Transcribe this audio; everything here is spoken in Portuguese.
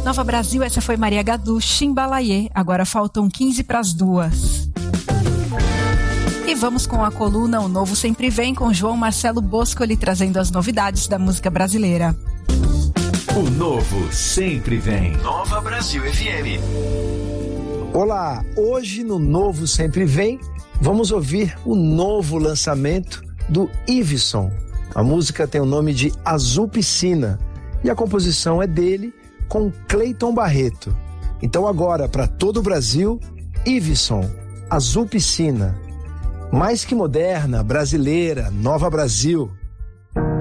Nova Brasil, essa foi Maria Gadu, Chimbalaie. Agora faltam 15 para as 2. E vamos com a coluna O Novo Sempre Vem, com João Marcelo Boscoli trazendo as novidades da música brasileira. O Novo Sempre Vem. Nova Brasil FM. Olá, hoje no Novo Sempre Vem, vamos ouvir o novo lançamento do Iveson. A música tem o nome de Azul Piscina e a composição é dele com Cleiton Barreto. Então agora, para todo o Brasil, Iveson, Azul Piscina. Mais que moderna, brasileira, Nova Brasil.